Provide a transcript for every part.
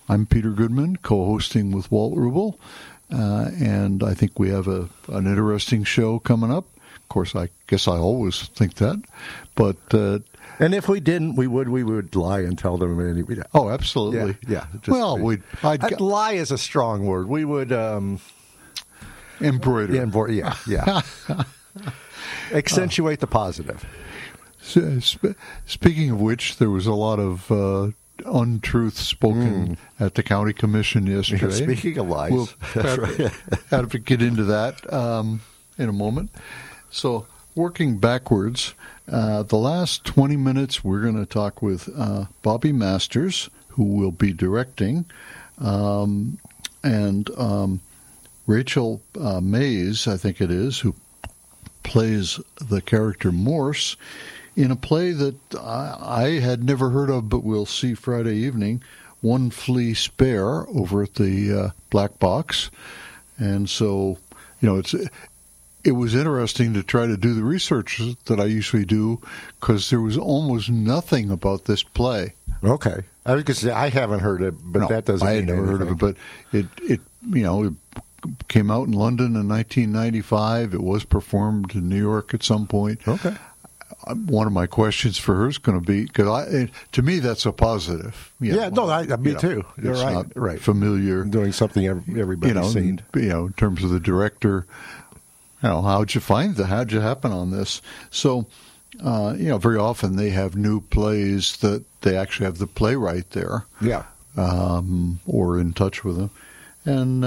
I'm Peter Goodman, co-hosting with Walt Rubel, and I think we have an interesting show coming up. Of course, I guess I always think that, but and if we didn't, we would lie and tell them. Oh, absolutely. Yeah. Well, lie is a strong word. We would embroider. Yeah. Accentuate the positive. Speaking of which, there was a lot of untruth spoken at the county commission yesterday. Yeah, speaking of lies, we'll have to get into that in a moment. So, working backwards, the last 20 minutes we're going to talk with Bobby Masters, who will be directing, and Rachel Mays, I think it is, who plays the character Morse in a play that I had never heard of, but we'll see Friday evening, One Flea Spare, over at the Black Box. And so, it was interesting to try to do the research that I usually do, because there was almost nothing about this play. Okay. I was going to say, I haven't heard it, but that doesn't mean I had never heard of it, but it came out in London in 1995. It was performed in New York at some point. Okay. One of my questions for her is going to be, because to me that's a positive. Me too. You're it's right. Not right. Familiar, doing something everybody's seen. In terms of the director, how'd you happen on this? So, very often they have new plays that they actually have the playwright there. Yeah. Or in touch with them, and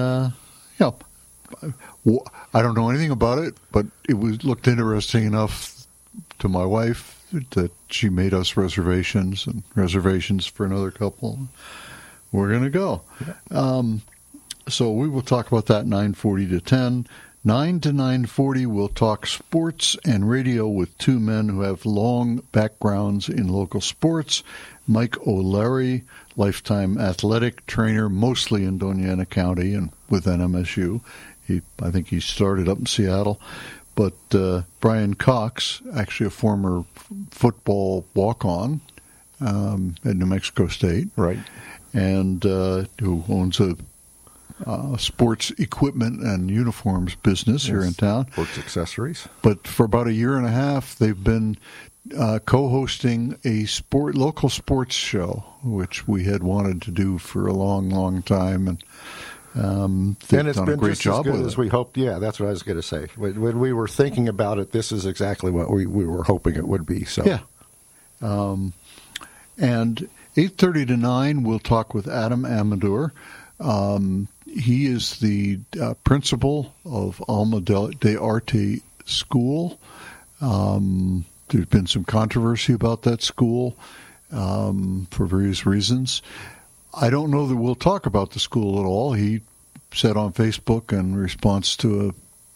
I don't know anything about it, but it looked interesting enough to my wife that she made us reservations for another couple. We're going to go. Yeah. So we will talk about that 9:40 to 10. 9 to 9:40, we'll talk sports and radio with two men who have long backgrounds in local sports. Mike O'Leary, lifetime athletic trainer, mostly in Doña Ana County and with NMSU. I think he started up in Seattle. But Brian Cox, actually a former football walk-on at New Mexico State. Right. And who owns a sports equipment and uniforms business here in town. Sports accessories. But for about a year and a half, they've been co-hosting a local sports show, which we had wanted to do for a long, long time. And it's been a great job as good as we hoped. Yeah, that's what I was going to say. When we were thinking about it, this is exactly what we were hoping it would be. So. Yeah. And 8:30 to 9, we'll talk with Adam Amador. He is the principal of Alma de Arte School. There's been some controversy about that school for various reasons. I don't know that we'll talk about the school at all. He said on Facebook in response to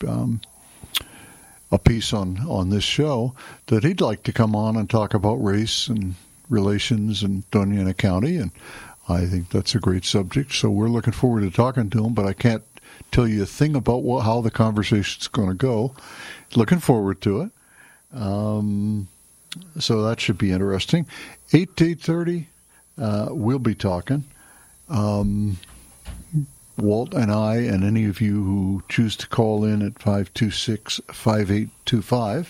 a piece on this show that he'd like to come on and talk about race and relations in Doña Ana County, and I think that's a great subject. So we're looking forward to talking to him, but I can't tell you a thing about how the conversation's going to go. Looking forward to it. So that should be interesting. 8 to 8:30. We'll be talking. Walt and I, and any of you who choose to call in at 526-5825.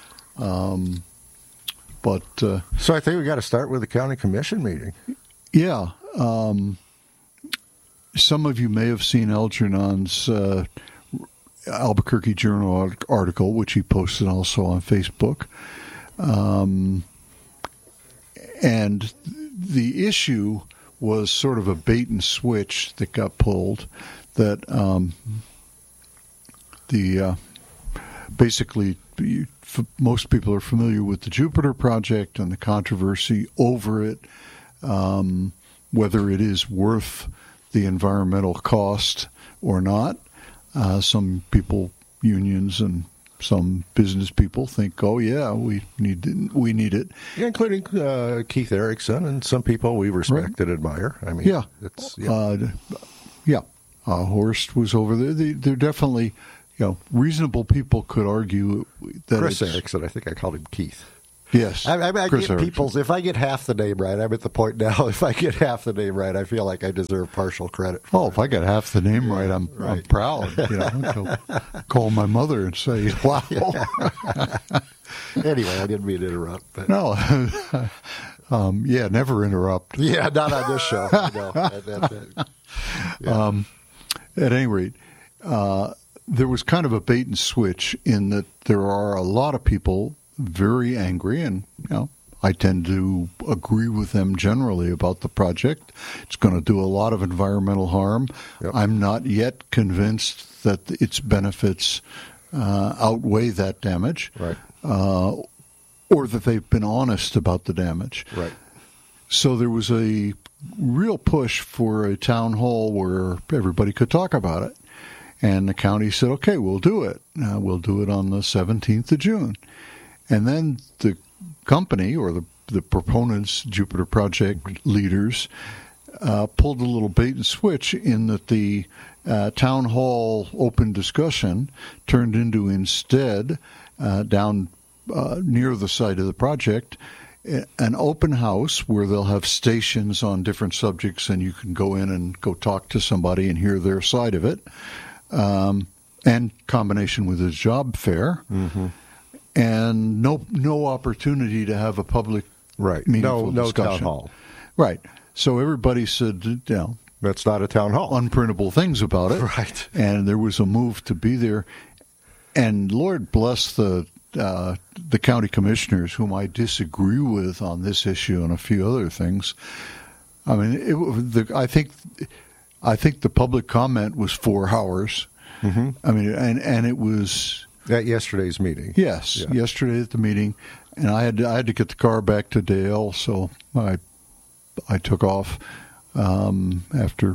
So I think we got to start with the county commission meeting. Yeah. Some of you may have seen Algernon's Albuquerque Journal article, which he posted also on Facebook. And the issue was sort of a bait and switch that got pulled, that basically most people are familiar with the Jupiter Project and the controversy over it, whether it is worth the environmental cost or not. Some people, unions and some business people, think, oh yeah, we need it. Yeah, including Keith Erickson and some people we respect and admire. I mean, Horst was over there. They're definitely, reasonable people could argue that Chris Erickson. I think I called him Keith. Yes. I get people's. If I get half the name right, I'm at the point now. If I get half the name right, I feel like I deserve partial credit. If I get half the name right, I'm proud. Call my mother and say, "Wow." Anyway, I didn't mean to interrupt. But. No. Never interrupt. Yeah, not on this show. No. At any rate, there was kind of a bait and switch in that there are a lot of people very angry, and I tend to agree with them generally about the project. It's going to do a lot of environmental harm. Yep. I'm not yet convinced that its benefits outweigh that damage, right? Or that they've been honest about the damage. Right. So there was a real push for a town hall where everybody could talk about it. And the county said, okay, we'll do it. We'll do it on the 17th of June. And then the company or the proponents, Jupiter Project leaders, pulled a little bait and switch in that the town hall open discussion turned into instead down near the site of the project an open house where they'll have stations on different subjects, and you can go in and go talk to somebody and hear their side of it, and combination with a job fair. Mm-hmm. And no opportunity to have a public meaningful discussion. No town hall. Right. So everybody said, that's not a town hall. Unprintable things about it. Right. And there was a move to be there. And Lord bless the county commissioners, whom I disagree with on this issue and a few other things. I mean, I think the public comment was 4 hours. Mm-hmm. I mean, and it was at yesterday's meeting. Yes, yesterday at the meeting, and I had to get the car back to Dale, so I took off after.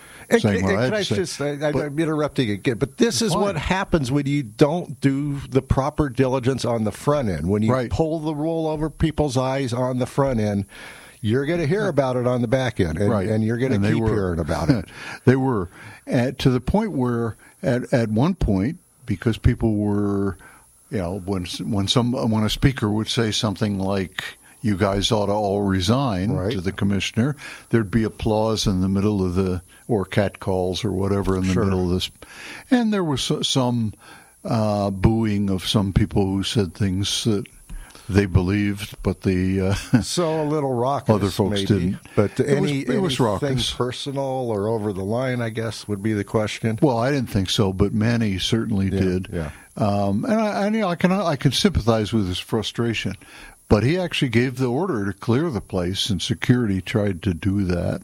I'm interrupting again, but this is what happens when you don't do the proper diligence on the front end. When you pull the wool over people's eyes on the front end, you're going to hear about it on the back end, and you're going to keep hearing about it. They were to the point where at one point, because people were, when a speaker would say something like, "You guys ought to all resign," to the commissioner, there'd be applause in the middle of or catcalls or whatever in the middle of this. And there was some booing of some people who said things that they believed, but so a little raucous, other folks didn't. But it was raucous. Personal or over the line, I guess, would be the question. Well, I didn't think so, but Manny certainly did. Yeah. And I can sympathize with his frustration. But he actually gave the order to clear the place, and security tried to do that,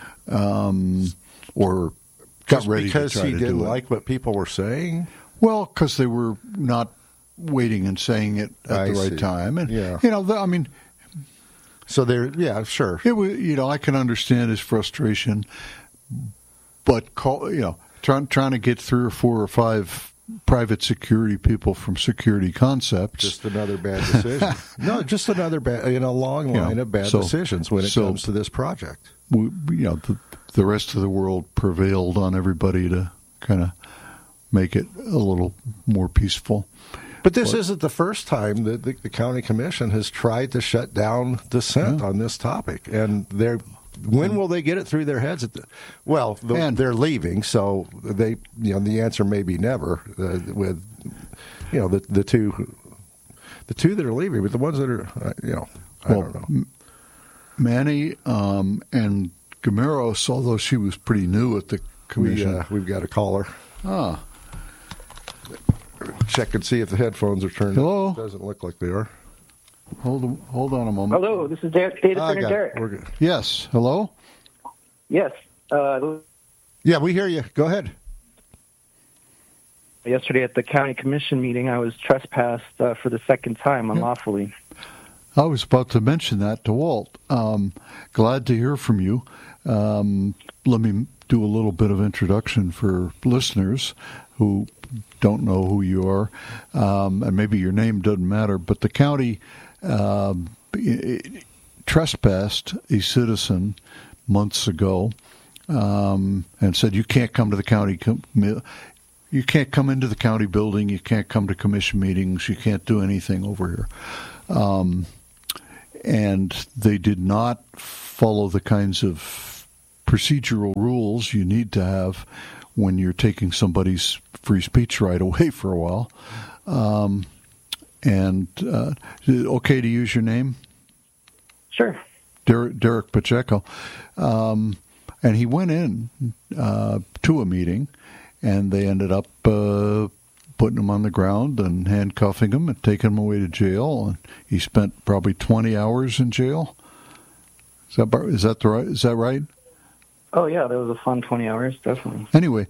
or got ready to try to do it. Because he didn't like what people were saying? Well, because they were not waiting and saying it at the right time. And, So there, sure. It was, I can understand his frustration, but, trying to get 3 or 4 or 5 private security people from Security Concepts. Just another bad decision. No, just another in a long line of bad decisions when it comes to this project. The rest of the world prevailed on everybody to kind of make it a little more peaceful. But this isn't the first time that the county commission has tried to shut down dissent on this topic, and when will they get it through their heads? They're leaving, so they, the answer may be never. With, the two that are leaving, but the ones that are, I don't know. Manny and Gameros, although she was pretty new at the commission, we've got to call her. Check and see if the headphones are turned. Hello. It doesn't look like they are. Hold on a moment. Hello, this is Data Center Derek. We're good. Yes. Hello? Yes. Yeah, we hear you. Go ahead. Yesterday at the county commission meeting, I was trespassed for the second time unlawfully. I was about to mention that to Walt. Glad to hear from you. Let me do a little bit of introduction for listeners who don't know who you are, and maybe your name doesn't matter, but the county trespassed a citizen months ago and said, you can't come to the county, you can't come into the county building, you can't come to commission meetings, you can't do anything over here. And they did not follow the kinds of procedural rules you need to have when you're taking somebody's free speech right away for a while. Is it okay to use your name? Sure. Derek Pacheco. And he went in to a meeting, and they ended up putting him on the ground and handcuffing him and taking him away to jail. And he spent probably 20 hours in jail. Is that right? Oh, yeah, that was a fun 20 hours, definitely. Anyway,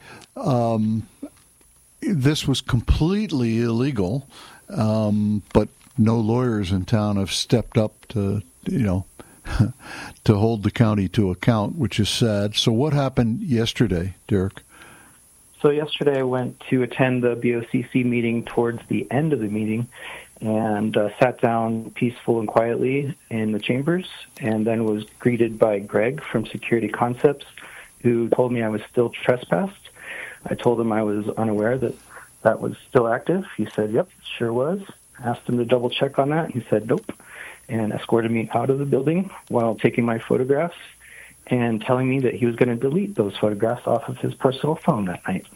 this was completely illegal, but no lawyers in town have stepped up to, to hold the county to account, which is sad. So what happened yesterday, Derek? So yesterday I went to attend the BOCC meeting towards the end of the meeting and sat down peaceful and quietly in the chambers, and then was greeted by Greg from Security Concepts, who told me I was still trespassed. I told him I was unaware that was still active. He said, yep, sure was. Asked him to double check on that. He said, nope, and escorted me out of the building while taking my photographs and telling me that he was going to delete those photographs off of his personal phone that night.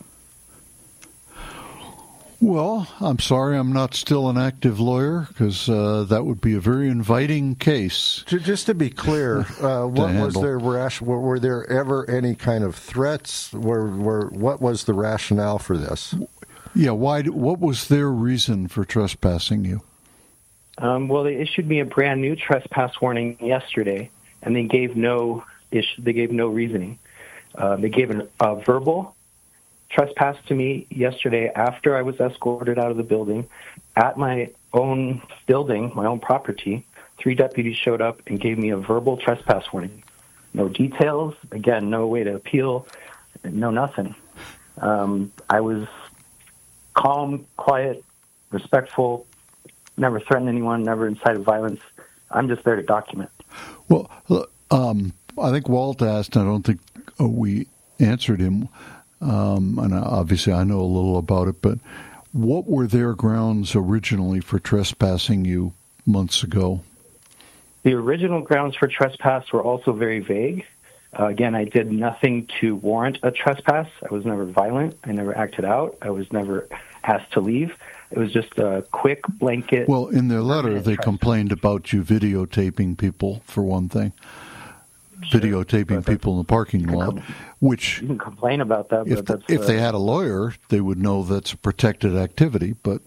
Well, I'm sorry I'm not still an active lawyer, because that would be a very inviting case. Just to be clear, what was their were there ever any kind of threats? What was the rationale for this? Yeah, what was their reason for trespassing you? Well, they issued me a brand new trespass warning yesterday, and they gave no reasoning. They gave a verbal trespass to me yesterday after I was escorted out of the building. At my own building, my own property, 3 deputies showed up and gave me a verbal trespass warning. No details, again, no way to appeal, no nothing. I was calm, quiet, respectful, never threatened anyone, never incited violence. I'm just there to document. Well, I think Walt asked, and I don't think we answered him, and obviously I know a little about it, but what were their grounds originally for trespassing you months ago? The original grounds for trespass were also very vague. Again, I did nothing to warrant a trespass. I was never violent. I never acted out. I was never asked to leave. It was just a quick blanket. Well, in their letter, they complained about you videotaping people, for one thing. Videotaping people in the parking lot, which... You can complain about that, but if they had a lawyer, they would know that's a protected activity, but,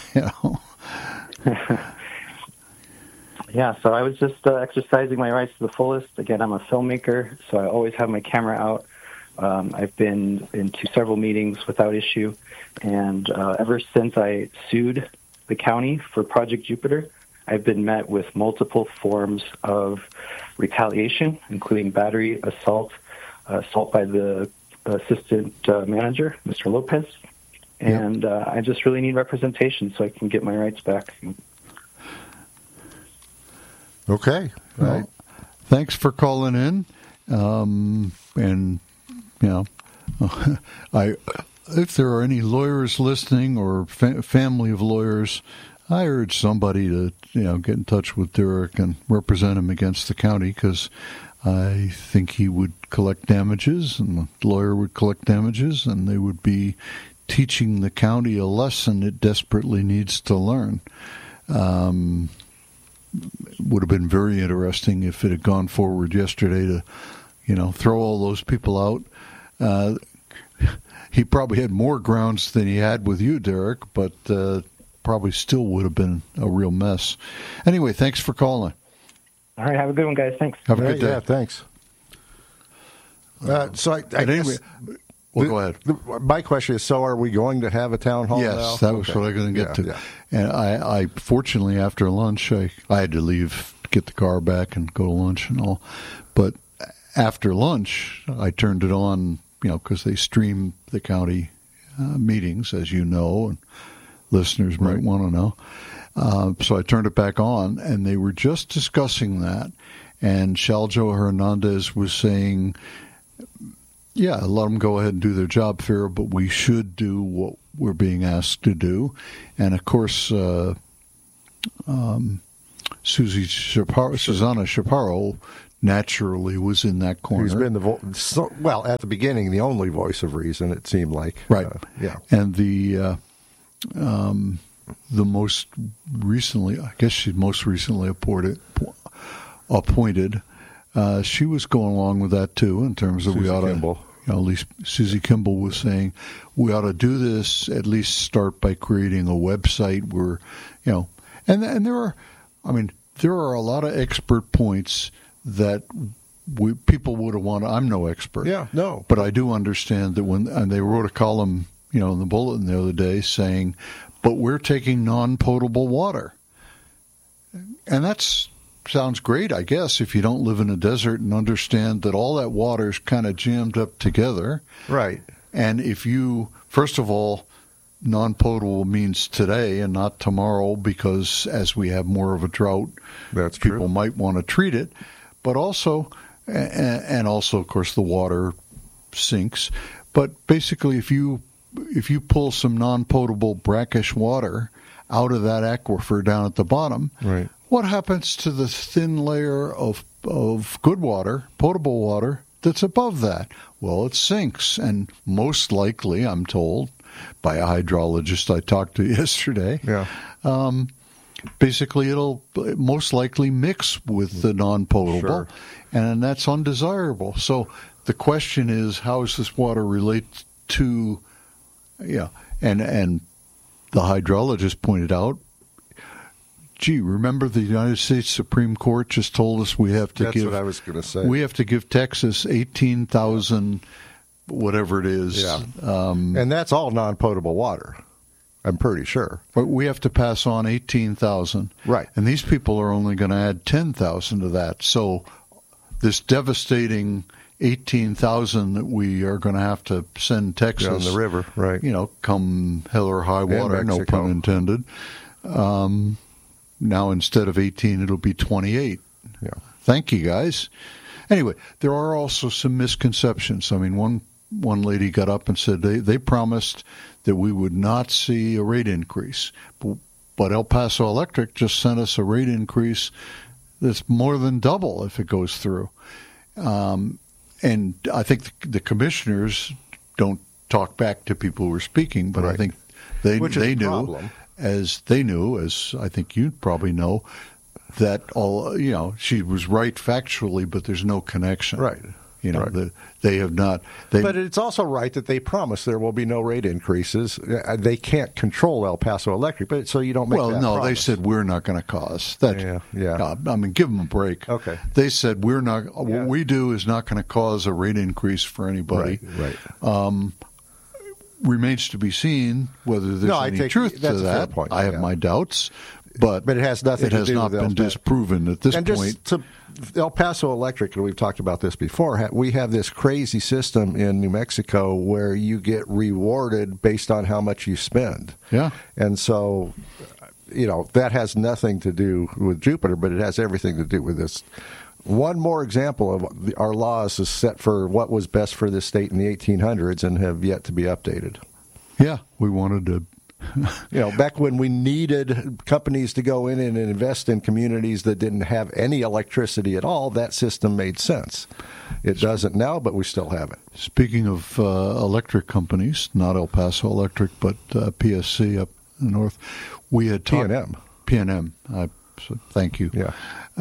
Yeah, so I was just exercising my rights to the fullest. Again, I'm a filmmaker, so I always have my camera out. I've been into several meetings without issue, and ever since I sued the county for Project Jupiter, I've been met with multiple forms of retaliation, including battery, assault by the assistant manager, Mr. Lopez, and I just really need representation so I can get my rights back. Okay. Well, thanks for calling in. And, if there are any lawyers listening or family of lawyers, I urge somebody to, get in touch with Derek and represent him against the county, because I think he would collect damages and the lawyer would collect damages, and they would be teaching the county a lesson it desperately needs to learn. Would have been very interesting if it had gone forward yesterday to, throw all those people out. He probably had more grounds than he had with you, Derek, but probably still would have been a real mess. Anyway, thanks for calling. All right, have a good one, guys. Thanks. Have a good day. Yeah, thanks. So I anyway, go ahead. My question is, so are we going to have a town hall now? Yes, that was what I was going to get to. Yeah. And I fortunately, after lunch, I had to leave, get the car back and go to lunch and all. But after lunch, I turned it on, because they stream the county meetings, as you know, and listeners might want to know. So I turned it back on, and they were just discussing that. And Shaljo Hernandez was saying, yeah, let them go ahead and do their job fair, but we should do what we're being asked to do. And, of course, Susanna Chaparro naturally was in that corner. Who's been at the beginning, the only voice of reason, it seemed like. Right. Yeah. And the most recently, I guess she's most recently appointed, she was going along with that too, in terms of Susie we ought Kimball. to, at least Susie Kimball was saying, we ought to do this, at least start by creating a website where, and there are a lot of expert points that people would have wanted. I'm no expert. Yeah, no. But I do understand that and they wrote a column, in the Bulletin the other day saying, but we're taking non-potable water. And that sounds great, I guess, if you don't live in a desert and understand that all that water is kind of jammed up together. Right. And if you, first of all, non-potable means today and not tomorrow, because as we have more of a drought, that's people true. Might want to treat it. But also, of course, the water sinks. But basically, if you pull some non-potable brackish water out of that aquifer down at the bottom, right, what happens to the thin layer of good water, potable water, that's above that? Well, it sinks, and most likely, I'm told by a hydrologist I talked to yesterday, basically it'll most likely mix with the non-potable, sure, and that's undesirable. So the question is, how does this water relate to, and the hydrologist pointed out, remember the United States Supreme Court just told us we have to That's what I was going to say. We have to give Texas 18,000, whatever it is. Yeah. And that's all non-potable water, I'm pretty sure. But we have to pass on 18,000. Right. And these people are only going to add 10,000 to that. So this devastating 18,000 that we are going to have to send Texas down the river, right? Come hell or high water, no pun intended. Now instead of 18, it'll be 28. Yeah. Thank you, guys. Anyway, there are also some misconceptions. I mean, one lady got up and said they promised that we would not see a rate increase, but El Paso Electric just sent us a rate increase that's more than double if it goes through. And I think the commissioners don't talk back to people who are speaking, but right. I think they knew, as I think you probably know, that she was right factually, but there's no connection. Right. Right. They have not. But it's also right that they promise there will be no rate increases. They can't control El Paso Electric, but so you don't make that promise. They said we're not going to cause that. Yeah. God, I mean, give them a break. Okay. They said we're not. Yeah. What we do is not going to cause a rate increase for anybody. Right. Remains to be seen whether there's any truth to that. Point. I have my doubts. But it has nothing. It has not been disproven at this point. To El Paso Electric, and we've talked about this before. We have this crazy system in New Mexico where you get rewarded based on how much you spend. Yeah, and so that has nothing to do with Jupiter, but it has everything to do with this. One more example of our laws is set for what was best for this state in the 1800s and have yet to be updated. Yeah, we wanted to. Back when we needed companies to go in and invest in communities that didn't have any electricity at all, that system made sense. It doesn't now, but we still have it. Speaking of electric companies, not El Paso Electric, but PSC up in the north, we had talked... PNM. Thank you. Yeah.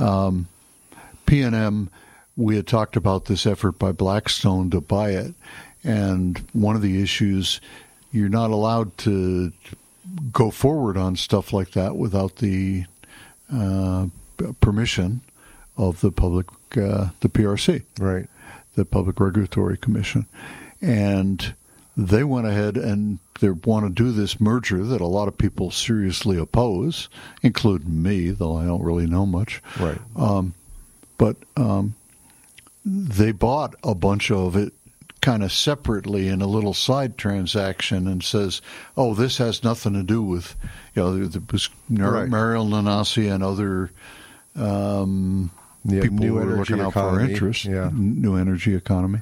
PNM, we had talked about this effort by Blackstone to buy it, and one of the issues... You're not allowed to go forward on stuff like that without the permission of the public, the PRC, right? The Public Regulatory Commission, and they went ahead and they want to do this merger that a lot of people seriously oppose, including me, though I don't really know much. Right. But they bought a bunch of it kind of separately in a little side transaction and says, oh, this has nothing to do with, there was Mariel Nanasi and other people who were looking out for our interests, new energy economy,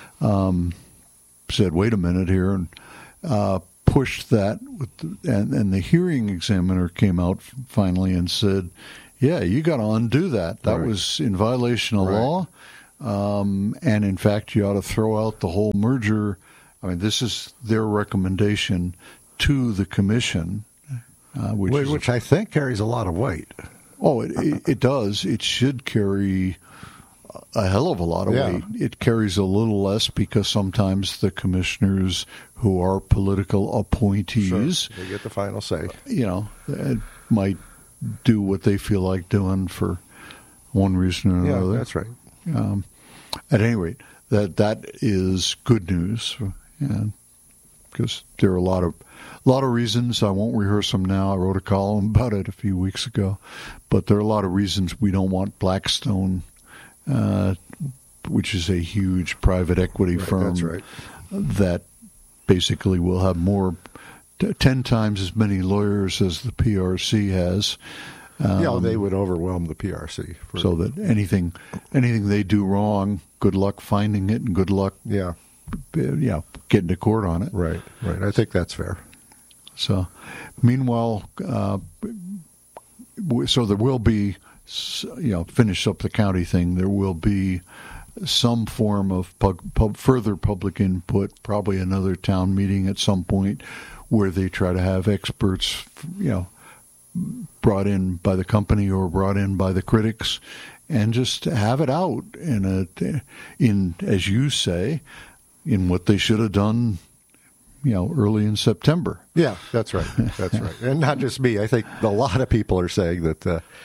said, wait a minute here, and pushed that. And the hearing examiner came out finally and said, yeah, you got to undo that. That was in violation of law. And in fact, you ought to throw out the whole merger. I mean, this is their recommendation to the commission, which I think carries a lot of weight. Oh, it does. It should carry a hell of a lot of weight. It carries a little less because sometimes the commissioners who are political appointees, they get the final say. Might do what they feel like doing for one reason or another. Yeah, that's right. At any rate, that is good news, because there are a lot of reasons. I won't rehearse them now. I wrote a column about it a few weeks ago, but there are a lot of reasons we don't want Blackstone, which is a huge private equity firm that basically will have 10 times as many lawyers as the PRC has. They would overwhelm the PRC. So that anything they do wrong, good luck finding it, and good luck, getting to court on it. Right. I think that's fair. So, meanwhile, so there will be, finish up the county thing. There will be some form of further public input, probably another town meeting at some point, where they try to have experts, brought in by the company or brought in by the critics, and just have it out in as you say, in what they should have done, early in September. Yeah, that's right. That's right. And not just me. I think a lot of people are saying that,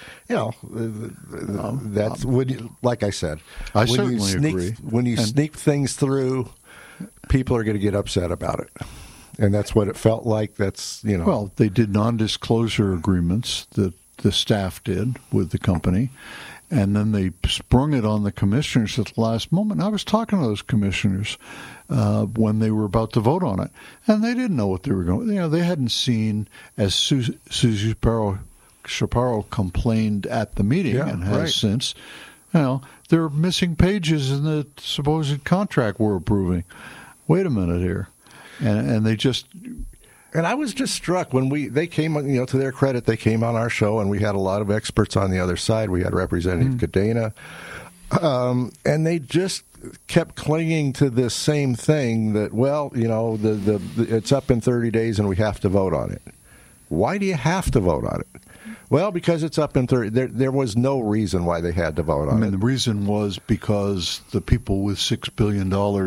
that's like I said, I certainly agree. When you sneak things through, people are going to get upset about it. And that's what it felt like. Well, they did non-disclosure agreements that the staff did with the company, and then they sprung it on the commissioners at the last moment. I was talking to those commissioners when they were about to vote on it, and they didn't know what they were going. They hadn't seen, as Susie Chaparro complained at the meeting and has since. There are missing pages in the supposed contract we're approving. Wait a minute here. And they just... And I was just struck when they came, to their credit, they came on our show, and we had a lot of experts on the other side. We had Representative Cadena, and they just kept clinging to this same thing that, it's up in 30 days and we have to vote on it. Why do you have to vote on it? Well, because it's up in 30. There was no reason why they had to vote on it. The reason was because the people with $6 billion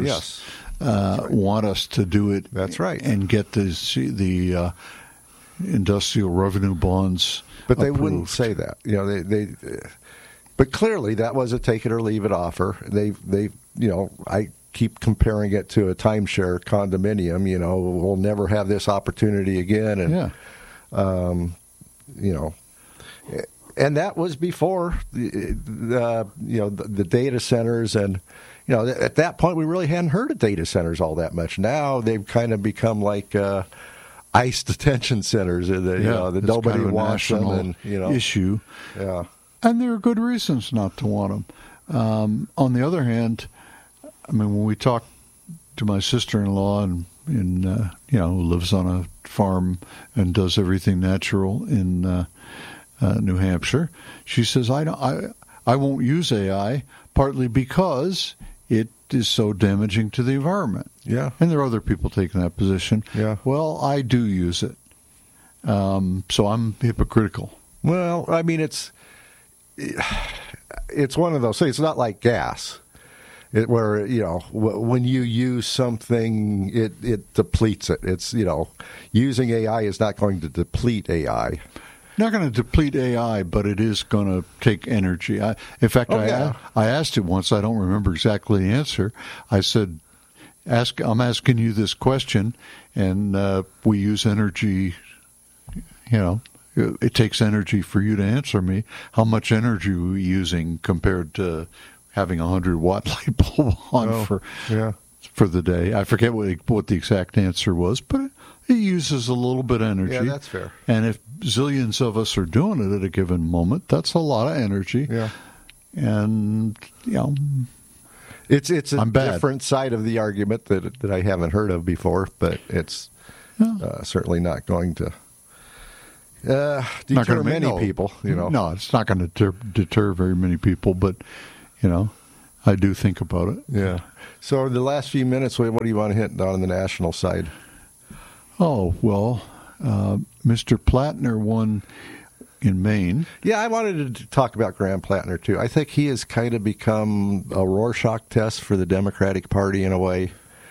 want us to do it. That's right. And get the industrial revenue bonds But they approved. wouldn't say that. But clearly that was a take it or leave it offer. I keep comparing it to a timeshare condominium. We'll never have this opportunity again. And, and that was before the data centers. And, at that point, we really hadn't heard of data centers all that much. Now they've kind of become like ICE detention centers that nobody kind of wants them. And, issue. Yeah. And there are good reasons not to want them. On the other hand, when we talk to my sister-in-law who lives on a farm and does everything natural in New Hampshire, she says, I won't use AI, partly because it is so damaging to the environment. Yeah. And there are other people taking that position. Yeah. Well, I do use it. So I'm hypocritical. Well, it's one of those things. It's not like gas, where when you use something, it depletes it. It's using AI is not going to deplete AI. Not going to deplete AI, but it is going to take energy. I asked it once. I don't remember exactly the answer. I said, I'm asking you this question, and we use energy. It takes energy for you to answer me. How much energy are we using compared to having a 100-watt light bulb on for the day? I forget what the exact answer was, but it uses a little bit of energy. Yeah, that's fair. And if zillions of us are doing it at a given moment, that's a lot of energy. Yeah. And, it's a different side of the argument that I haven't heard of before, but it's certainly not going to Deter many people, No, it's not going to deter very many people, but, I do think about it. Yeah. So the last few minutes, what do you want to hit down on the national side? Oh, well, Mr. Plattner won in Maine. Yeah, I wanted to talk about Graham Plattner, too. I think he has kind of become a Rorschach test for the Democratic Party in a way.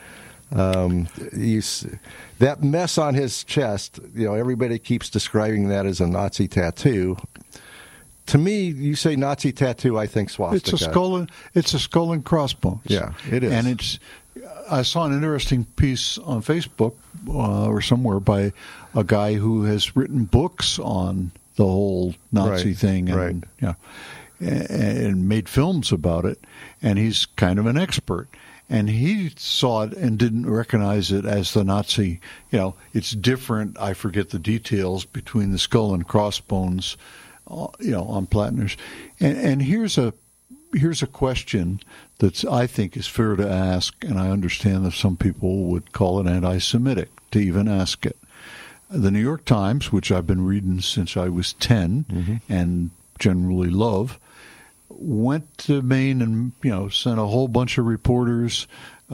That mess on his chest, everybody keeps describing that as a Nazi tattoo. To me, you say Nazi tattoo, I think swastika. It's a skull and crossbones. Yeah, it is. And I saw an interesting piece on Facebook or somewhere by a guy who has written books on the whole Nazi thing and and made films about it, and he's kind of an expert. And he saw it and didn't recognize it as the Nazi. It's different. I forget the details between the skull and crossbones, on Plattner's. And here's a question that I think is fair to ask, and I understand that some people would call it anti-Semitic to even ask it. The New York Times, which I've been reading since I was 10 and generally love, went to Maine and sent a whole bunch of reporters,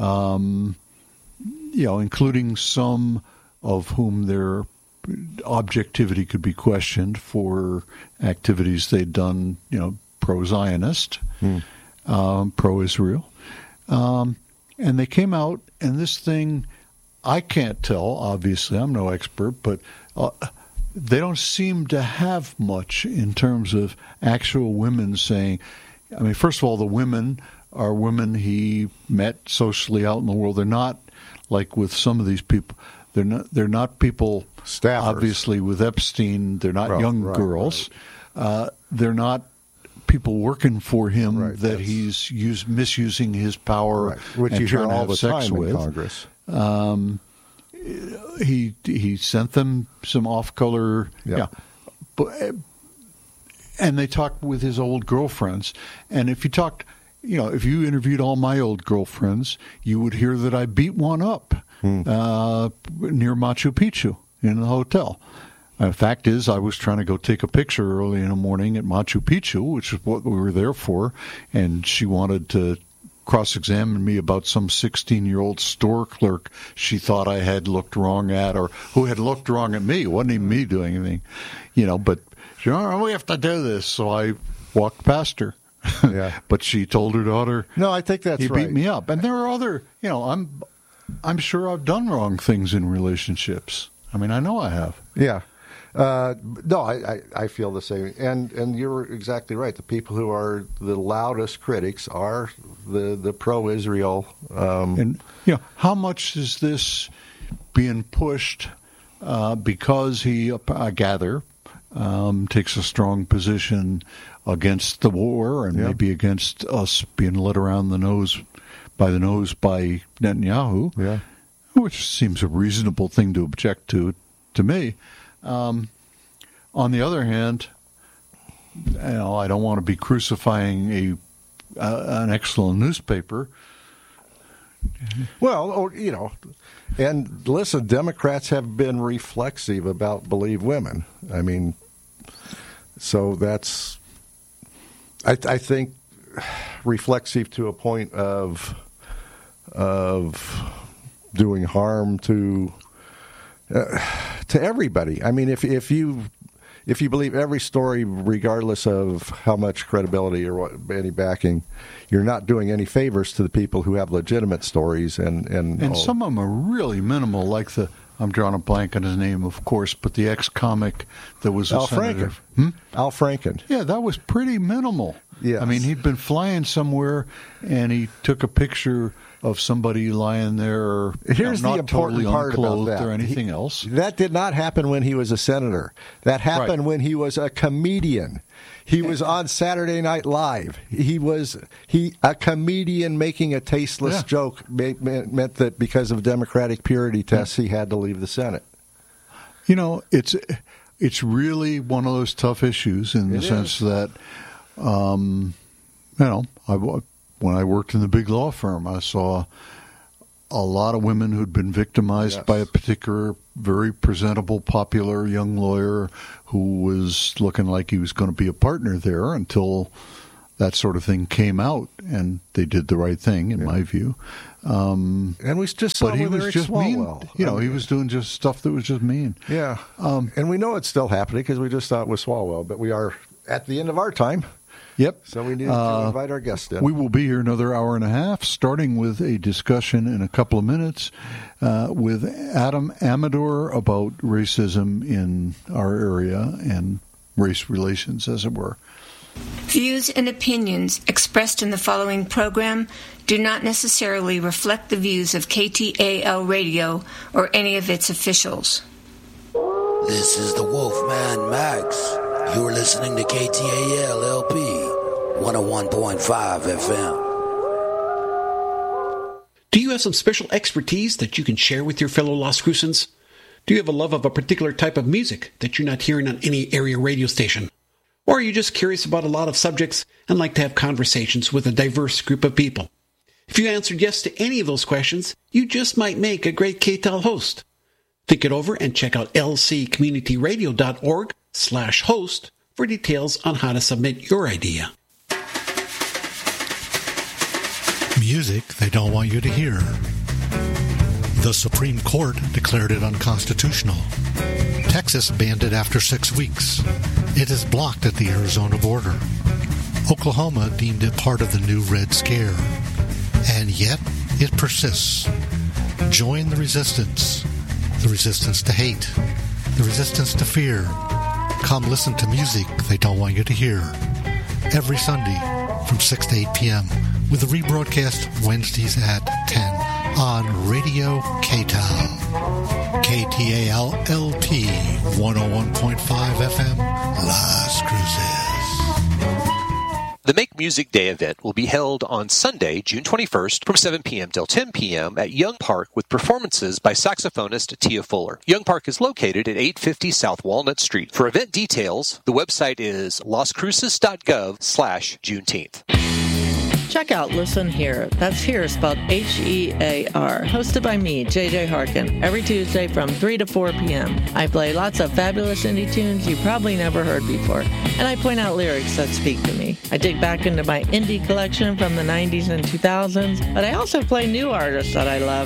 including some of whom their objectivity could be questioned for activities they'd done, pro-Zionist, pro-Israel, and they came out, and this thing, I can't tell. Obviously, I'm no expert, but they don't seem to have much in terms of actual women saying, first of all, the women are women he met socially out in the world. They're not like with some of these people. They're not people, staffers. Obviously, with Epstein. They're not young girls. Right. They're not people working for him that he's misusing his power, which and you hear trying to all have the sex time with. in Congress. He sent them some off-color, and they talked with his old girlfriends. And if you talked, if you interviewed all my old girlfriends, you would hear that I beat one up near Machu Picchu in the hotel. The fact is, I was trying to go take a picture early in the morning at Machu Picchu, which is what we were there for, and she wanted to cross-examine me about some 16-year-old store clerk she thought I had looked wrong at, or who had looked wrong at me. It wasn't even me doing anything, but we have to do this. So I walked past her. Yeah. But she told her daughter, no, I think that's he right. beat me up. And there are other, I'm sure I've done wrong things in relationships. I know I have. Yeah. No, I feel the same, and you're exactly right. The people who are the loudest critics are the pro-Israel. And how much is this being pushed because he, I gather, takes a strong position against the war and maybe against us being led around the nose by Netanyahu, which seems a reasonable thing to object to me. On the other hand, I don't want to be crucifying an excellent newspaper. Well, and listen, Democrats have been reflexive about Believe Women. So that's, I think, reflexive to a point of doing harm to everybody. If you believe every story, regardless of how much credibility or any backing, you're not doing any favors to the people who have legitimate stories. And some of them are really minimal, like I'm drawing a blank on his name, of course, but the ex-comic that was Al Franken. Al Franken. Yeah, that was pretty minimal. Yes. He'd been flying somewhere, and he took a picture of somebody lying there, here's not the important totally part unclothed about that. or anything else. That did not happen when he was a senator. That happened when he was a comedian. He was on Saturday Night Live. A comedian making a tasteless joke meant that because of Democratic purity tests, he had to leave the Senate. It's really one of those tough issues in the sense that, when I worked in the big law firm, I saw a lot of women who'd been victimized by a particular very presentable, popular young lawyer who was looking like he was going to be a partner there until that sort of thing came out, and they did the right thing, in my view. And we just saw he was Eric just Swalwell. mean. He was doing just stuff that was just mean. Yeah. And we know it's still happening because we just saw it with Swalwell, but we are at the end of our time. Yep. So we need to invite our guests in. We will be here another hour and a half, starting with a discussion in a couple of minutes with Adam Amador about racism in our area and race relations, as it were. Views and opinions expressed in the following program do not necessarily reflect the views of KTAL Radio or any of its officials. This is the Wolfman Max. You're listening to KTAL LP 101.5 FM. Do you have some special expertise that you can share with your fellow Las Crucens? Do you have a love of a particular type of music that you're not hearing on any area radio station? Or are you just curious about a lot of subjects and like to have conversations with a diverse group of people? If you answered yes to any of those questions, you just might make a great KTAL host. Think it over and check out lccommunityradio.org/host for details on how to submit your idea. Music they don't want you to hear. The Supreme Court declared it unconstitutional. Texas banned it after 6 weeks. It is blocked at the Arizona border. Oklahoma deemed it part of the new Red Scare. And yet, it persists. Join the resistance to hate, the resistance to fear. Come listen to music they don't want you to hear. Every Sunday from 6 to 8 p.m. with a rebroadcast Wednesdays at 10 on Radio KTAL. KTAL-LP 101.5 FM, Las Cruces. The Make Music Day event will be held on Sunday, June 21st from 7 p.m. till 10 p.m. at Young Park with performances by saxophonist Tia Fuller. Young Park is located at 850 South Walnut Street. For event details, the website is lascruces.gov/Juneteenth. Check out Listen Here. That's Here spelled H-E-A-R. Hosted by me, JJ Harkin, every Tuesday from 3 to 4 p.m. I play lots of fabulous indie tunes you probably never heard before, and I point out lyrics that speak to me. I dig back into my indie collection from the 90s and 2000s, but I also play new artists that I love.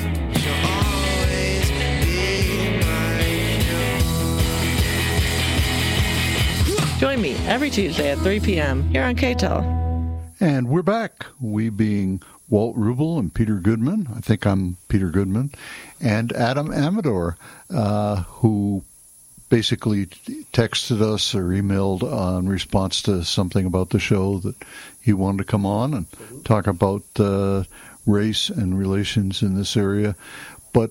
Join me every Tuesday at 3 p.m. here on KTAL. And we're back, we being Walt Rubel and Peter Goodman. I think I'm Peter Goodman. And Adam Amador, who basically texted us or emailed in response to something about the show that he wanted to come on and talk about race and relations in this area. But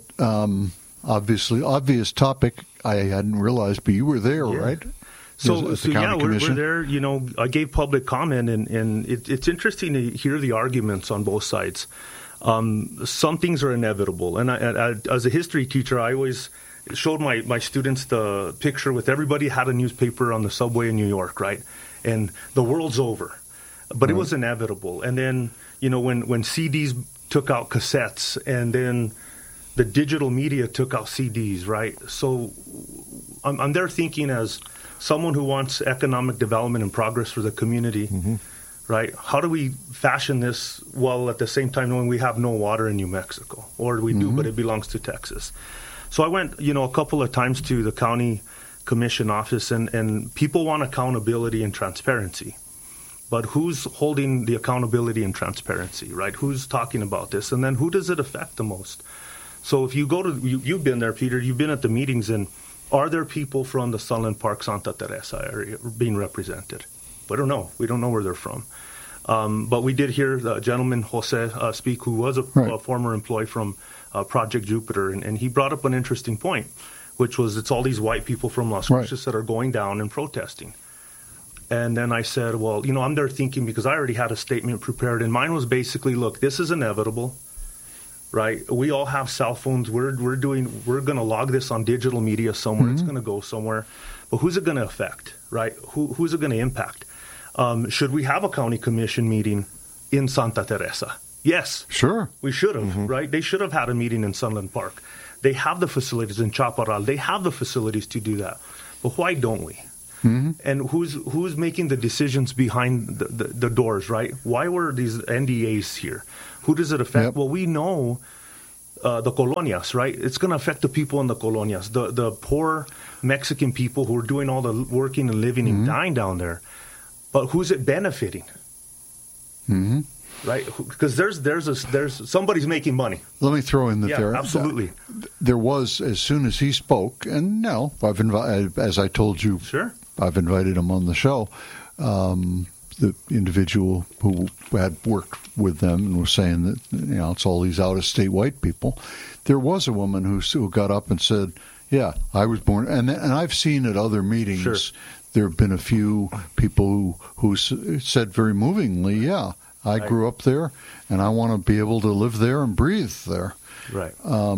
obvious topic, I hadn't realized, but you were there, right? So we're there. You know, I gave public comment, and it's interesting to hear the arguments on both sides. Some things are inevitable, and I, as a history teacher, I always showed my students the picture with everybody had a newspaper on the subway in New York, right? And the world's over, but it was inevitable. And then, you know, when CDs took out cassettes, and then the digital media took out CDs, right? So I'm there thinking as someone who wants economic development and progress for the community, right? How do we fashion this while at the same time knowing we have no water in New Mexico? Or we do, but it belongs to Texas. So I went, you know, a couple of times to the county commission office, and people want accountability and transparency. But who's holding the accountability and transparency, right? Who's talking about this? And then who does it affect the most? So if you go to, you've been there, Peter, you've been at the meetings, and are there people from the Sunland Park, Santa Teresa area being represented? We don't know. We don't know where they're from. But we did hear the gentleman, Jose, speak, who was a former employee from Project Jupiter, and he brought up an interesting point, which was it's all these white people from Las Cruces that are going down and protesting. And then I said, well, you know, I'm there thinking, because I already had a statement prepared, and mine was basically, look, this is inevitable. Right, we all have cell phones. We're going to log this on digital media somewhere. It's going to go somewhere, but who's it going to affect? Right, who's it going to impact? Should we have a county commission meeting in Santa Teresa? Yes. Sure. We should have, right? They should have had a meeting in Sunland Park. They have the facilities in Chaparral. They have the facilities to do that. But why don't we? And who's making the decisions behind the doors, right? Why were these NDAs here? Who does it affect? Yep. Well, we know the colonias, right? It's going to affect the people in the colonias, the poor Mexican people who are doing all the working and living and dying down there. But who's it benefiting? Right? Because there's somebody's making money. Let me throw in that there. Absolutely. There was, as soon as he spoke, and no, I've invited, as I told you, sure, I've invited him on the show. The individual who had worked with them and was saying that, you know, it's all these out-of-state white people. There was a woman who got up and said, "Yeah, I was born," and I've seen at other meetings. Sure. There have been a few people who said very movingly, "Yeah, I grew up there, and I want to be able to live there and breathe there." Right.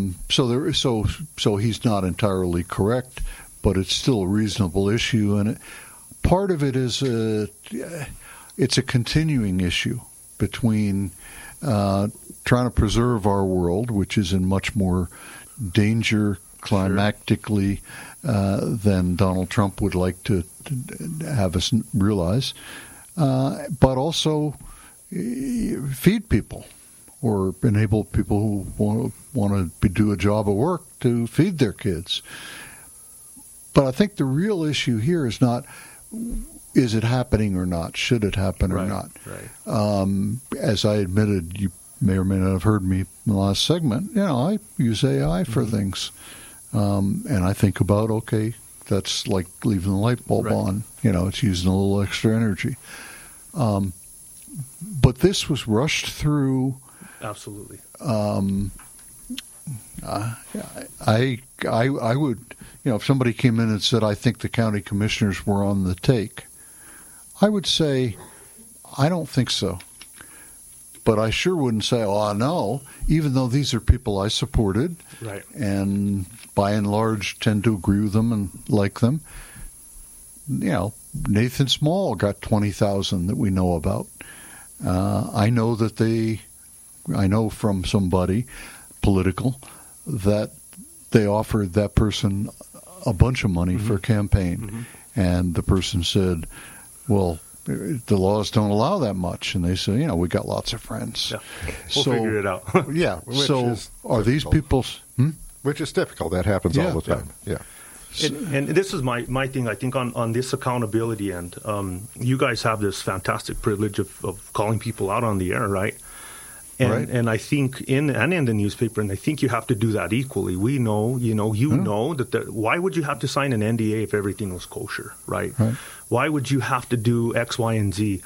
So he's not entirely correct, but it's still a reasonable issue, and part of it is it's a continuing issue between trying to preserve our world, which is in much more danger climactically than Donald Trump would like to have us realize, but also feed people or enable people who want to do a job of work to feed their kids. But I think the real issue here is not, is it happening or not? Should it happen or not? Right. As I admitted, you may or may not have heard me in the last segment, you know, I use AI for things. And I think about, okay, that's like leaving the light bulb on. You know, it's using a little extra energy. But this was rushed through. Absolutely. I would, you know, if somebody came in and said, I think the county commissioners were on the take, I would say, I don't think so. But I sure wouldn't say, oh, no, even though these are people I supported. Right. And by and large tend to agree with them and like them. You know, Nathan Small got 20,000 that we know about. I know from somebody political that they offered that person a bunch of money for a campaign. And the person said, well, the laws don't allow that much. And they say, you know, we got lots of friends. Yeah. We'll figure it out. Yeah. So are these people... Which is typical. That happens all the time. Yeah. And this is my thing, I think, on this accountability end. You guys have this fantastic privilege of calling people out on the air, right? And I think in the newspaper, and I think you have to do that equally. We know, know that why would you have to sign an NDA if everything was kosher, right? Why would you have to do X, Y, and Z?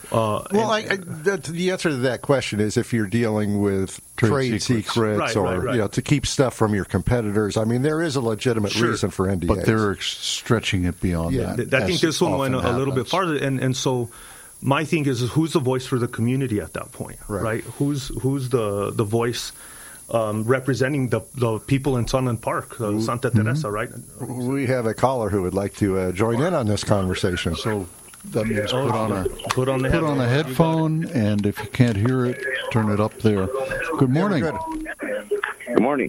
The answer to that question is if you're dealing with trade secrets or to keep stuff from your competitors. I mean, there is a legitimate reason for NDAs. But they're stretching it beyond that. I think this one went a little bit farther. And so my thing is who's the voice for the community at that point, right? Who's the voice representing the people in Sunland Park, Santa Teresa, right? We have a caller who would like to join in on this conversation. So that means put on a headphone, and if you can't hear it, turn it up there. Good morning. Good morning.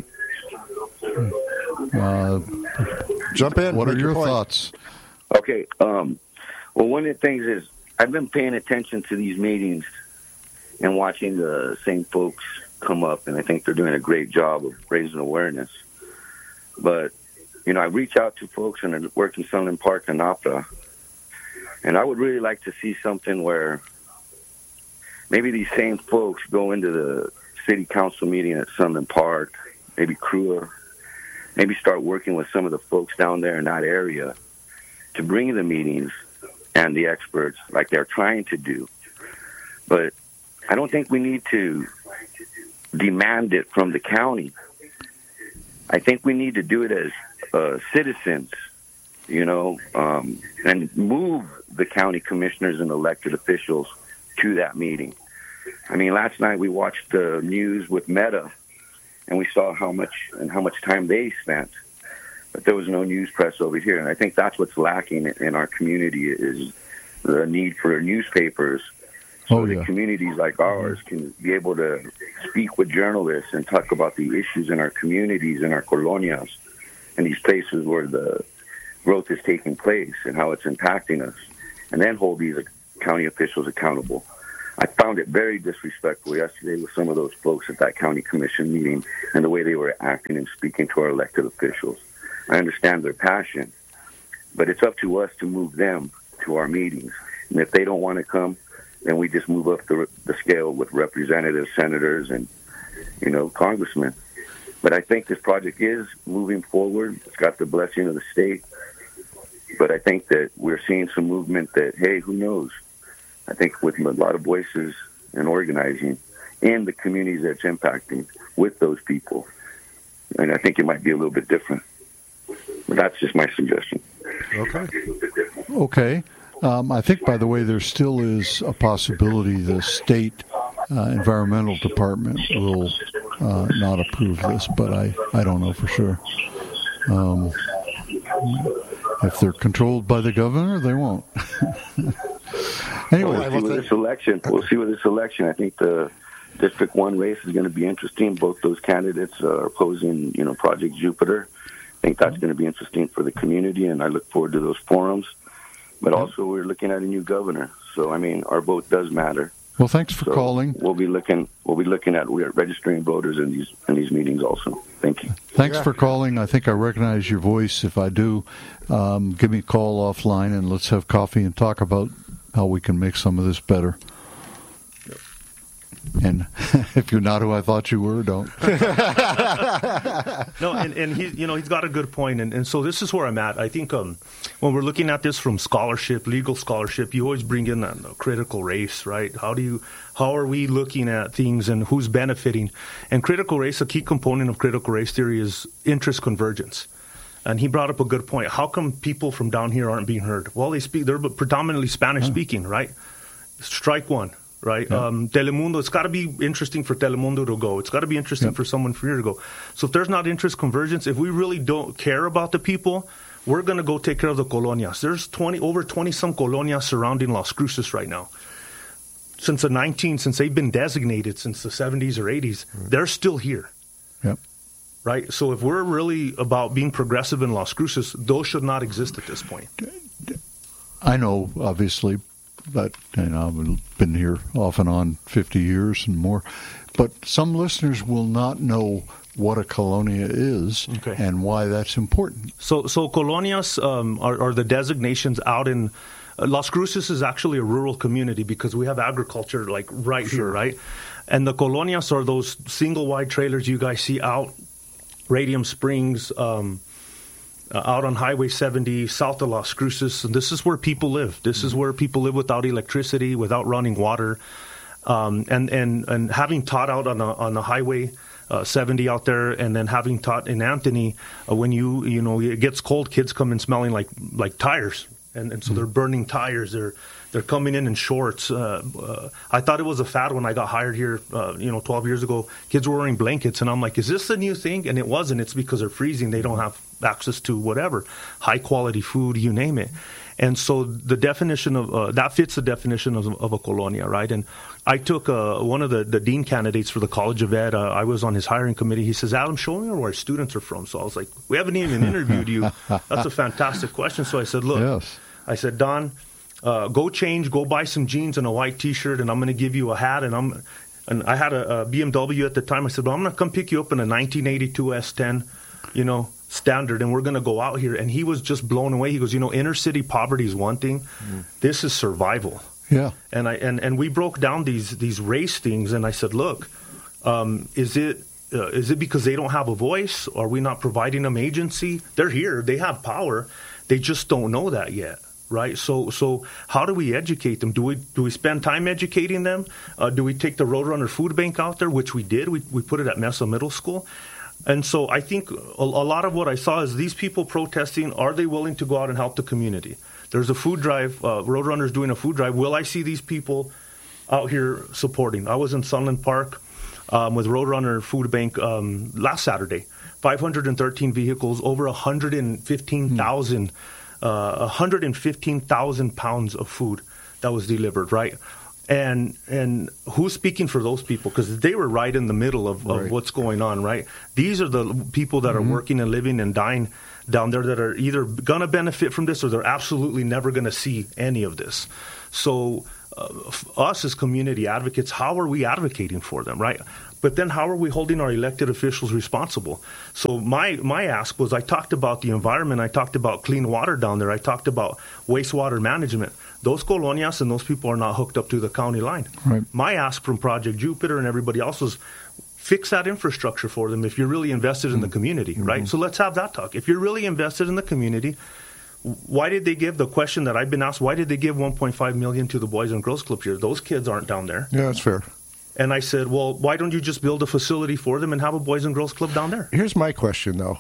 Jump in. What are your thoughts? Okay. Well, one of the things is I've been paying attention to these meetings and watching the same folks come up, and I think they're doing a great job of raising awareness. But, I reach out to folks and work in Sunland Park and Opera, and I would really like to see something where maybe these same folks go into the city council meeting at Sunland Park, maybe Kruger, maybe start working with some of the folks down there in that area to bring the meetings and the experts like they're trying to do. But I don't think we need to demand it from the county. I think we need to do it as citizens, and move the county commissioners and elected officials to that meeting. I mean, last night we watched the news with Meta, and we saw how much time they spent, but there was no news press over here. And I think that's what's lacking in our community is the need for newspapers So that communities like ours can be able to speak with journalists and talk about the issues in our communities, in our colonias, and these places where the growth is taking place and how it's impacting us, and then hold these county officials accountable. I found it very disrespectful yesterday with some of those folks at that county commission meeting and the way they were acting and speaking to our elected officials. I understand their passion, but it's up to us to move them to our meetings. And if they don't want to come, then we just move up the scale with representatives, senators, and, congressmen. But I think this project is moving forward. It's got the blessing of the state. But I think that we're seeing some movement that, hey, who knows? I think with a lot of voices and organizing in the communities that's impacting with those people. And I think it might be a little bit different. But that's just my suggestion. Okay. I think, by the way, there still is a possibility the state environmental department will not approve this, but I don't know for sure. If they're controlled by the governor, they won't. Anyway, we'll see with this election. I think the District 1 race is going to be interesting. Both those candidates are opposing, Project Jupiter. I think that's going to be interesting for the community, and I look forward to those forums. But also, we're looking at a new governor, so our vote does matter. Well, thanks for calling. We'll be looking at registering voters in these meetings also. Thank you. Thanks for calling. I think I recognize your voice. If I do, give me a call offline, and let's have coffee and talk about how we can make some of this better. And if you're not who I thought you were, don't. No, and he's got a good point, and so this is where I'm at. I think when we're looking at this from legal scholarship, you always bring in that critical race, right? How are we looking at things and who's benefiting? And critical race, a key component of critical race theory is interest convergence. And he brought up a good point. How come people from down here aren't being heard? Well, they're predominantly Spanish speaking, right? Strike one. Right? Yeah. Telemundo, it's got to be interesting for Telemundo to go. It's got to be interesting for someone from here to go. So if there's not interest convergence, if we really don't care about the people, we're going to go take care of the colonias. There's over 20-some colonias surrounding Las Cruces right now. Since they've been designated since the 70s or 80s, they're still here. Yep. Right? So if we're really about being progressive in Las Cruces, those should not exist at this point. I know, obviously, but I've been here off and on 50 years and more. But some listeners will not know what a colonia is and why that's important. So colonias are the designations out in Las Cruces is actually a rural community because we have agriculture here, right? And the colonias are those single wide trailers you guys see out Radium Springs, out on Highway 70, south of Las Cruces. And this is where people live. This is where people live without electricity, without running water. And having taught out on the Highway 70 out there, and then having taught in Anthony, when it gets cold, kids come in smelling like tires. And so they're burning tires. They're coming in shorts. I thought it was a fad when I got hired here, 12 years ago. Kids were wearing blankets, and I'm like, is this the new thing? And it wasn't. It's because they're freezing. They don't have access to whatever, high-quality food, you name it. And so the definition of that fits the definition of a colonia, right? And I took one of the dean candidates for the College of Ed. I was on his hiring committee. He says, Adam, show me where our students are from. So I was like, we haven't even interviewed you. That's a fantastic question. So I said, look. Yes. I said, Don, go buy some jeans and a white T-shirt, and I'm going to give you a hat. And I had a BMW at the time. I said, well, I'm going to come pick you up in a 1982 S10, Standard, and we're going to go out here. And he was just blown away. He goes, inner city poverty is one thing. This is survival. Yeah. And we broke down these race things, and I said, look, is it because they don't have a voice? Are we not providing them agency? They're here. They have power. They just don't know that yet. Right, so how do we educate them? Do we spend time educating them? Do we take the Roadrunner Food Bank out there, which we did? We put it at Mesa Middle School, and so I think a lot of what I saw is these people protesting. Are they willing to go out and help the community? There's a food drive. Roadrunner's doing a food drive. Will I see these people out here supporting? I was in Sunland Park with Roadrunner Food Bank last Saturday. 513 vehicles, over 115,000 pounds of food that was delivered, right? And who's speaking for those people? Because they were right in the middle of what's going on, right? These are the people that are working and living and dying down there that are either going to benefit from this or they're absolutely never going to see any of this. So us as community advocates, how are we advocating for them, right? But then how are we holding our elected officials responsible? So my ask was, I talked about the environment, I talked about clean water down there, I talked about wastewater management. Those colonias and those people are not hooked up to the county line. Right. My ask from Project Jupiter and everybody else was, fix that infrastructure for them if you're really invested in the community, right? So let's have that talk. If you're really invested in the community, why did they give, the question that I've been asked, why did they give $1.5 million to the Boys and Girls Club here? Those kids aren't down there. Yeah, that's fair. And I said, well, why don't you just build a facility for them and have a Boys and Girls Club down there? Here's my question, though.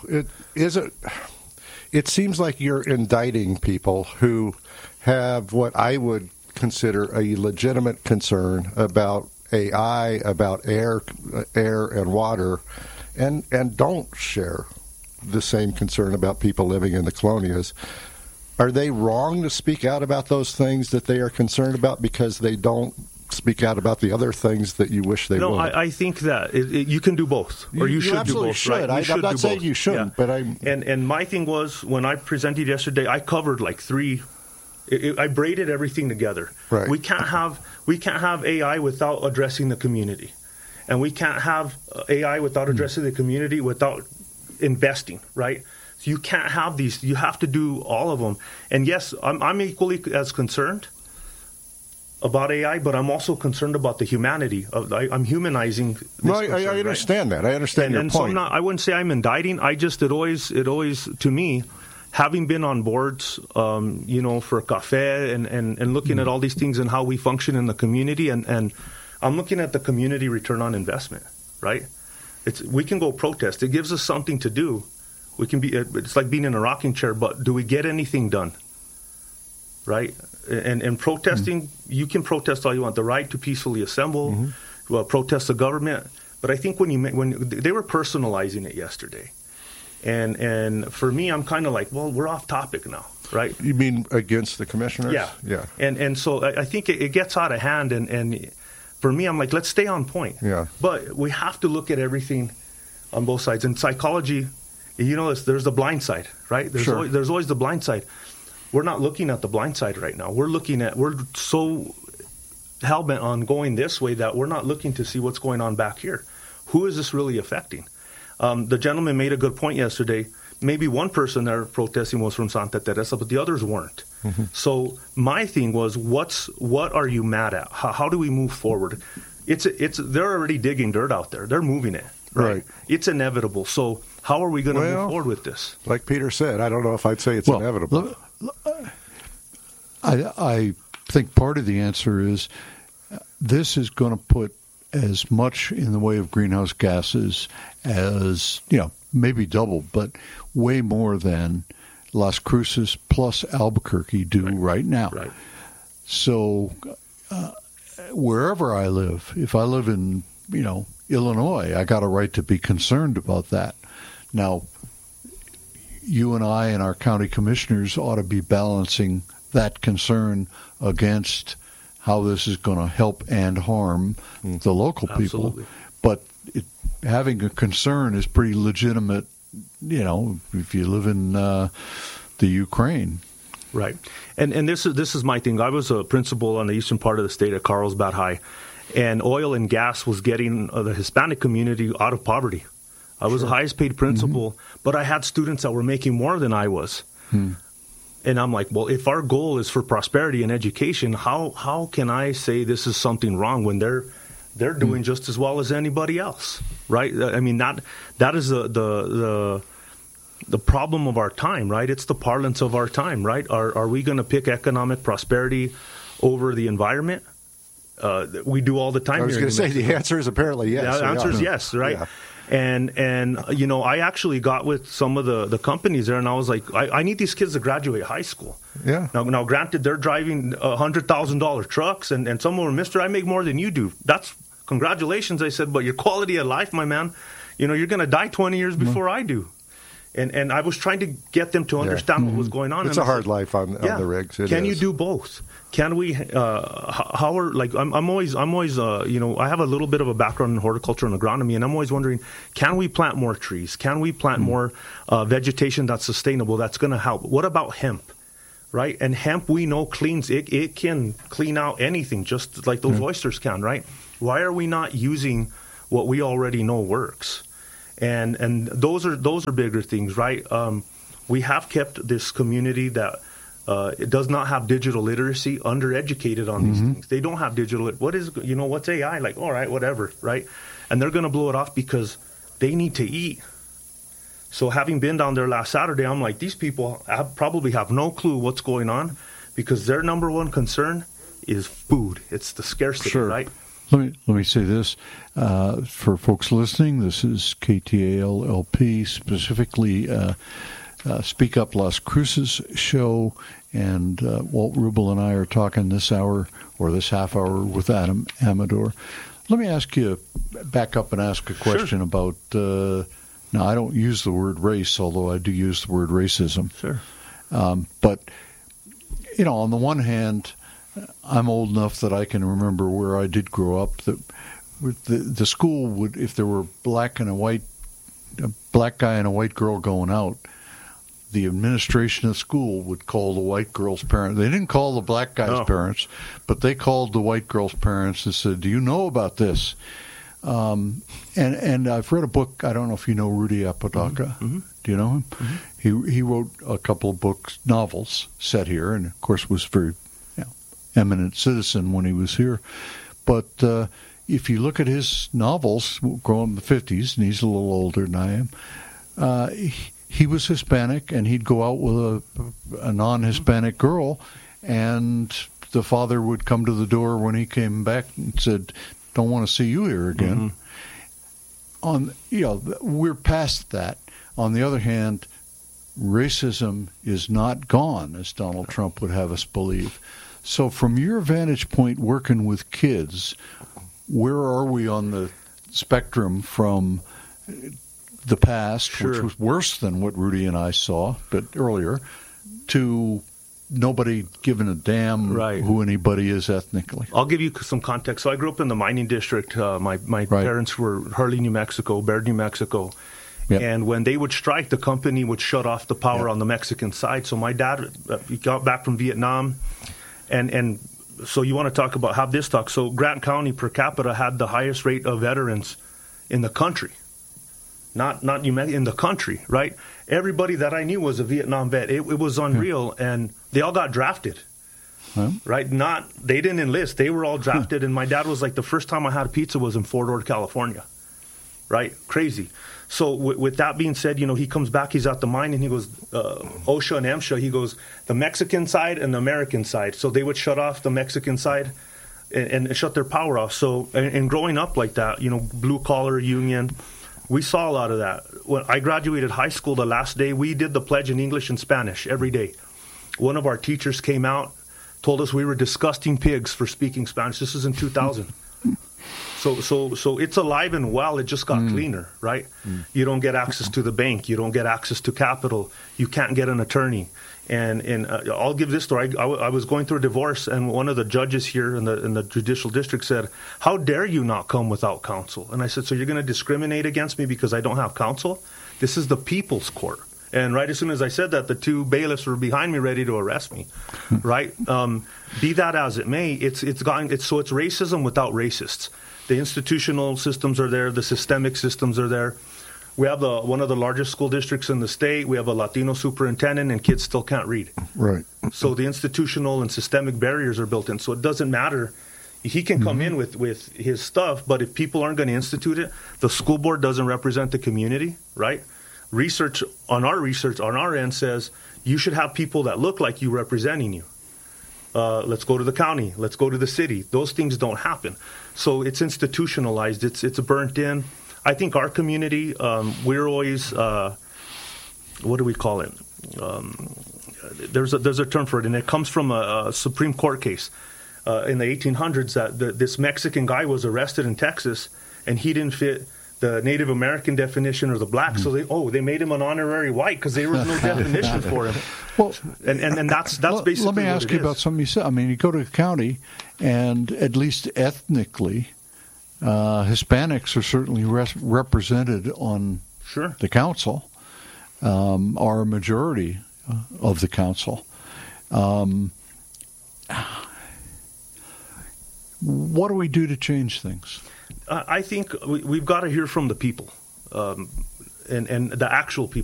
It seems like you're indicting people who have what I would consider a legitimate concern about AI, about air and water, and don't share the same concern about people living in the colonias. Are they wrong to speak out about those things that they are concerned about because they don't speak out about the other things that you wish they would? No, I think that you can do both, or you should do both. Should. Right? I'm not saying you shouldn't, but I'm. And my thing was, when I presented yesterday, I covered like three. I braided everything together. Right. We can't have AI without addressing the community, and we can't have AI without addressing the community without investing. Right. So you can't have these. You have to do all of them. And yes, I'm equally as concerned about AI, but I'm also concerned about the humanity. I'm humanizing this concern, I understand that. I understand your point. So I wouldn't say I'm indicting. It always, to me, having been on boards, for Café and looking at all these things and how we function in the community, and I'm looking at the community return on investment, right? We can go protest. It gives us something to do. It's like being in a rocking chair, but do we get anything done? Right? And protesting, you can protest all you want. The right to peacefully assemble, protest the government. But I think when they were personalizing it yesterday, and for me, I'm kind of like, well, we're off topic now, right? You mean against the commissioners? Yeah. And so I think it gets out of hand, and for me, I'm like, let's stay on point. Yeah. But we have to look at everything on both sides. In psychology, there's the blind side, right? There's always the blind side. We're not looking at the blind side right now. We're so hell-bent on going this way that we're not looking to see what's going on back here. Who is this really affecting? The gentleman made a good point yesterday. Maybe one person there protesting was from Santa Teresa, but the others weren't. Mm-hmm. So my thing was, what are you mad at? How do we move forward? They're already digging dirt out there. They're moving it. Right. It's inevitable. So how are we going to move forward with this? Like Peter said, I don't know if I'd say it's inevitable. I think part of the answer is this is going to put as much in the way of greenhouse gases as, maybe double, but way more than Las Cruces plus Albuquerque do right now. Right. So wherever I live, if I live in, Illinois, I got a right to be concerned about that. Now, you and I and our county commissioners ought to be balancing that concern against how this is going to help and harm the local people. Absolutely. But having a concern is pretty legitimate, if you live in the Ukraine. Right. And this is my thing. I was a principal on the eastern part of the state at Carlsbad High, and oil and gas was getting the Hispanic community out of poverty. I was the highest paid principal, but I had students that were making more than I was. And I'm like, well, if our goal is for prosperity and education, how can I say this is something wrong when they're doing just as well as anybody else, right? I mean, that is the problem of our time, right? It's the parlance of our time, right? Are we going to pick economic prosperity over the environment? We do all the time. I was going to say the answer is apparently yes. The answer is yes, right? Yeah. And I actually got with some of the companies there, and I was like, I need these kids to graduate high school. Yeah. Now granted, they're driving $100,000 trucks, and some of them, Mister, I make more than you do. That's congratulations, I said, but your quality of life, my man, you're going to die 20 years before I do. And I was trying to get them to understand what was going on. It's a hard life on the rigs. Can you do both? Can we? How are like? I'm always I have a little bit of a background in horticulture and agronomy, and I'm always wondering, can we plant more trees? Can we plant more vegetation that's sustainable? That's going to help. What about hemp? Right? And hemp, we know, cleans it. It can clean out anything, just like those oysters can. Right? Why are we not using what we already know works? And those are bigger things, right? We have kept this community that it does not have digital literacy undereducated on these things. They don't have digital. What's AI? Like, all right, whatever, right? And they're going to blow it off because they need to eat. So having been down there last Saturday, I'm like, these people probably have no clue what's going on because their number one concern is food. It's the scarcity, right? Let me say this for folks listening. This is KTAL-LP, specifically Speak Up Las Cruces show, and Walt Rubel and I are talking this hour or this half hour with Adam Amador. Let me ask you, back up and ask a question about. Now, I don't use the word race, although I do use the word racism. Sure. But on the one hand, I'm old enough that I can remember where I did grow up. That the school would, if there were a black guy and a white girl going out, the administration of the school would call the white girl's parents. They didn't call the black guy's parents, but they called the white girl's parents and said, "Do you know about this?" And I've read a book. I don't know if you know Rudy Apodaca. Mm-hmm. Do you know him? Mm-hmm. He wrote a couple of novels set here, and of course was very eminent citizen when he was here. But if you look at his novels, growing in the 50s, and he's a little older than I am, he was Hispanic, and he'd go out with a non-Hispanic girl, and the father would come to the door when he came back and said, "Don't want to see you here again." We're past that. On the other hand, racism is not gone, as Donald Trump would have us believe. So from your vantage point working with kids, where are we on the spectrum from the past, which was worse than what Rudy and I saw, but earlier, to nobody giving a damn who anybody is ethnically? I'll give you some context. So I grew up in the mining district. My parents were Hurley, New Mexico, Baird, New Mexico. Yep. And when they would strike, the company would shut off the power on the Mexican side. So my dad, he got back from Vietnam. And so you want to talk about, have this talk. So Grant County per capita had the highest rate of veterans in the country. Not in the country, right? Everybody that I knew was a Vietnam vet. It was unreal, and they all got drafted, right? They didn't enlist. They were all drafted, and my dad was like, the first time I had pizza was in Fort Ord, California, right? Crazy. So with that being said, he comes back, he's at the mine, and he goes, OSHA and MSHA, he goes, the Mexican side and the American side. So they would shut off the Mexican side and shut their power off. So, and growing up like that, blue collar union, we saw a lot of that. When I graduated high school, the last day, we did the pledge in English and Spanish every day. One of our teachers came out, told us we were disgusting pigs for speaking Spanish. This is in 2000. So it's alive and well. It just got cleaner, right? You don't get access to the bank. You don't get access to capital. You can't get an attorney. And I'll give this story. I was going through a divorce, and one of the judges here in the judicial district said, "How dare you not come without counsel?" And I said, "So you're going to discriminate against me because I don't have counsel? This is the people's court." And right as soon as I said that, the two bailiffs were behind me ready to arrest me, right? Be that as it may, it's racism without racists. The institutional systems are there. The systemic systems are there. We have one of the largest school districts in the state. We have a Latino superintendent, and kids still can't read. Right. So the institutional and systemic barriers are built in. So it doesn't matter. He can come in with his stuff, but if people aren't going to institute it, the school board doesn't represent the community, right? Research on our end says you should have people that look like you representing you. Let's go to the county. Let's go to the city. Those things don't happen. So it's institutionalized. It's burnt in. I think our community, we're always, what do we call it? There's a term for it, and it comes from a Supreme Court case in the 1800s that this Mexican guy was arrested in Texas, and he didn't fit the Native American definition or the black. So they made him an honorary white because there was no definition for him. Well, and that's basically. Let me ask you about something you said. I mean, you go to the county, and at least ethnically, Hispanics are certainly represented on the council, are a majority of the council. What do we do to change things? I think we've got to hear from the people, and the actual people.